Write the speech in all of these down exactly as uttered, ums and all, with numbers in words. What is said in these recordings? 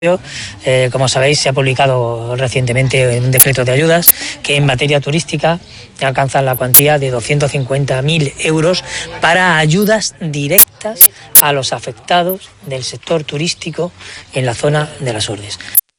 Eh, como sabéis, se ha publicado recientemente un decreto de ayudas que en materia turística alcanza la cuantía de doscientos cincuenta mil euros para ayudas directas a los afectados del sector turístico en la zona de las Ordes.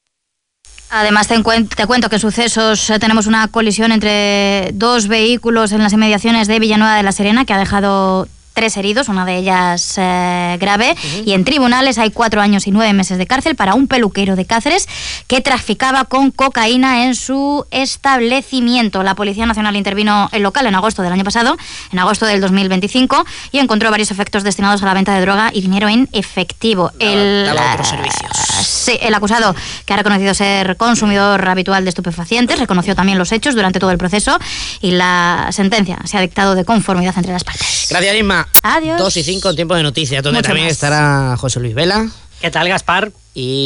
Además, te, te cuento que en Sucesos tenemos una colisión entre dos vehículos en las inmediaciones de Villanueva de la Serena que ha dejado tres heridos, una de ellas eh, grave, uh-huh. Y en tribunales hay cuatro años y nueve meses de cárcel para un peluquero de Cáceres que traficaba con cocaína en su establecimiento. La Policía Nacional intervino el local en agosto del año pasado, en agosto del dos mil veinticinco, y encontró varios efectos destinados a la venta de droga y dinero en efectivo. Daba, el, daba otros servicios. Sí, el acusado, que ha reconocido ser consumidor habitual de estupefacientes, reconoció también los hechos durante todo el proceso y la sentencia se ha dictado de conformidad entre las partes. Gracias, Isma. Adiós. dos y cinco en tiempo de noticias, donde Mucho también más. estará José Luis Vela. ¿Qué tal, Gaspar?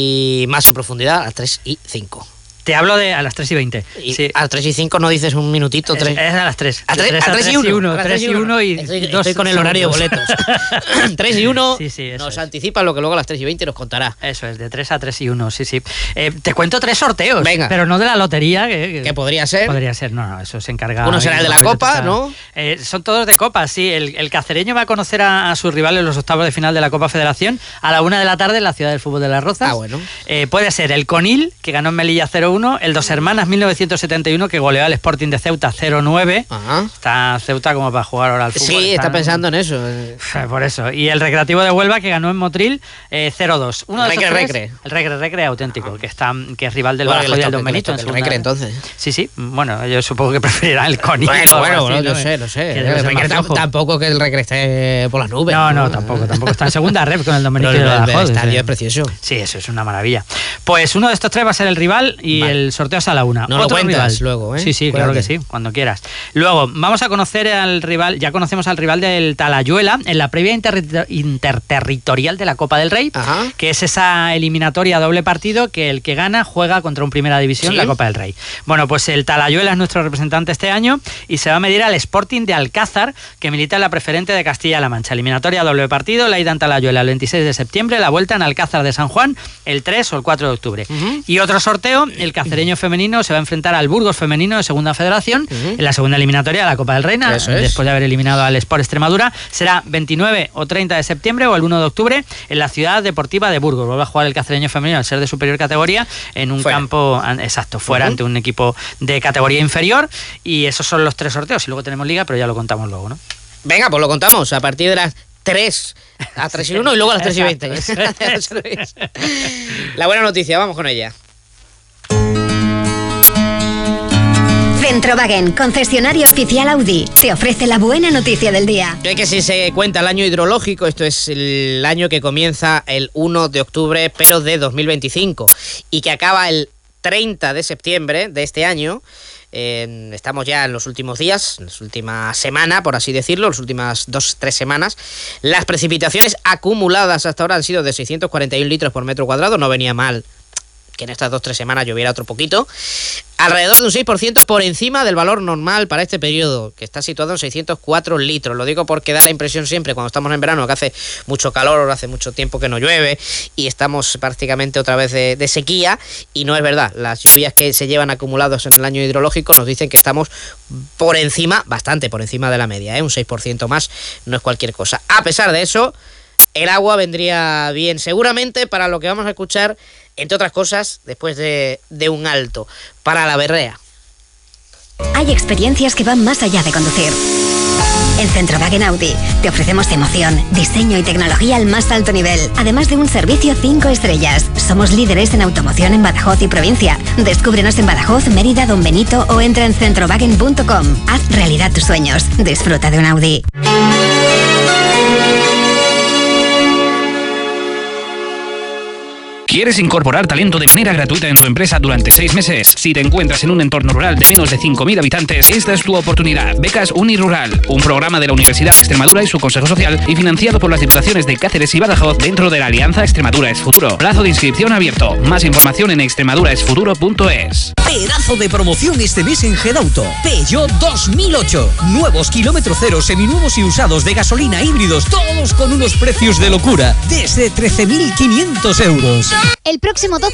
Y más en profundidad a las tres y cinco. Te hablo de a las tres y veinte. Y Sí. A las tres y cinco no dices un minutito. Es, tres. es a las tres. A, tre- tres a tres y uno. tres y uno y estoy, dos estoy con el horario de segundos. boletos. tres y uno Sí, sí, eso nos es. anticipa lo que luego a las tres y veinte nos contará. Eso es, de tres a tres y uno, sí, sí. Eh, te cuento tres sorteos. Venga. Pero no de la lotería. Que, que ¿Qué podría ser? Podría ser, no, no, eso se encarga. Uno será el de la Copa, ¿no? Eh, son todos de Copa, sí. El, el cacereño va a conocer a, a sus rivales en los octavos de final de la Copa Federación a la una de la tarde en la ciudad del fútbol de Las Rozas. Ah, bueno. Eh, puede ser el Conil, que ganó en Melilla cero uno, el Dos Hermanas mil novecientos setenta y uno, que goleó al Sporting de Ceuta cero nueve. Ajá. Está Ceuta como para jugar ahora al fútbol. Sí, está Están- pensando en eso. Por eso. Y el Recreativo de Huelva, que ganó en Motril eh, cero dos. Uno de Recre, esos tres- Recre. El Recre Recre auténtico, que está que es rival del Bueno, Badajoz que y le del toque, Don que le Benito. en toque el segunda. Recre, entonces. Sí, sí. Bueno, yo supongo que preferirá el Conil. Bueno, o algo bueno, así, bueno, ¿no? lo sé, lo sé. Que debe ser Recre más tam- flojo. tampoco que el Recre esté por las nubes. No, no, tampoco, tampoco. Está en segunda red con el Don Pero Benito y el, el el Badajoz. estadio sí. es precioso. Sí, eso es una maravilla. Pues uno de estos tres va a ser el rival y Vale. el sorteo es a la una. No lo Otro cuentas rival. luego, ¿eh? Sí, sí, claro que sí, cuando quieras. Luego, vamos a conocer al rival, ya conocemos al rival del Talayuela en la previa interter- interterritorial de la Copa del Rey, Ajá. que es esa eliminatoria doble partido que el que gana juega contra un Primera División, Sí. la Copa del Rey. Bueno, pues el Talayuela es nuestro representante este año y se va a medir al Sporting de Alcázar, que milita en la preferente de Castilla-La Mancha. Eliminatoria doble partido, la ida en Talayuela el veintiséis de septiembre, la vuelta en Alcázar de San Juan el tres o el cuatro de octubre. Uh-huh. Y otro sorteo, el cacereño femenino se va a enfrentar al Burgos femenino de Segunda Federación, Uh-huh. en la segunda eliminatoria de la Copa del Reina, Eso es. después de haber eliminado al Sport Extremadura. Será veintinueve o treinta de septiembre o el uno de octubre en la ciudad deportiva de Burgos. Vuelve a jugar el cacereño femenino al ser de superior categoría en un Fuera. campo, an- exacto, fuera, Uh-huh. ante un equipo de categoría inferior. Y esos son los tres sorteos. Y luego tenemos liga, pero ya lo contamos luego, ¿no? Venga, pues lo contamos a partir de las tres a tres y uno y luego a las tres y veinte. Exacto, eso La buena noticia, vamos con ella. Centrowagen, concesionario oficial Audi, te ofrece la buena noticia del día. Que, que si se cuenta el año hidrológico, esto es el año que comienza el uno de octubre, pero de dos mil veinticinco, y que acaba el treinta de septiembre de este año. Eh, estamos ya en los últimos días, en las últimas semanas, por así decirlo, las últimas dos, tres semanas. Las precipitaciones acumuladas hasta ahora han sido de seiscientos cuarenta y uno litros por metro cuadrado, no venía mal que en estas dos, tres semanas lloviera otro poquito. Alrededor de un seis por ciento por encima del valor normal para este periodo, que está situado en seiscientos cuatro litros. Lo digo porque da la impresión siempre, cuando estamos en verano, que hace mucho calor, hace mucho tiempo que no llueve, y estamos prácticamente otra vez de, de sequía, y no es verdad. Las lluvias que se llevan acumulados en el año hidrológico nos dicen que estamos por encima, bastante por encima de la media, ¿eh? Un seis por ciento más no es cualquier cosa. A pesar de eso, el agua vendría bien, seguramente para lo que vamos a escuchar, entre otras cosas, después de, de un alto, para la berrea. Hay experiencias que van más allá de conducir. En Centrowagen Audi te ofrecemos emoción, diseño y tecnología al más alto nivel, además de un servicio cinco estrellas. Somos líderes en automoción en Badajoz y provincia. Descúbrenos en Badajoz, Mérida, Don Benito o entra en centrowagen punto com. Haz realidad tus sueños. Disfruta de un Audi. ¿Quieres incorporar talento de manera gratuita en tu empresa durante seis meses? Si te encuentras en un entorno rural de menos de cinco mil habitantes, esta es tu oportunidad. Becas Unirural, un programa de la Universidad de Extremadura y su Consejo Social y financiado por las Diputaciones de Cáceres y Badajoz dentro de la Alianza Extremadura es Futuro. Plazo de inscripción abierto. Más información en extremaduraesfuturo punto es. Pedazo de promoción este mes en Gedauto. Peugeot dos mil ocho. Nuevos kilómetro cero, seminuevos y usados de gasolina híbridos, todos con unos precios de locura. Desde trece mil quinientos euros. El próximo doce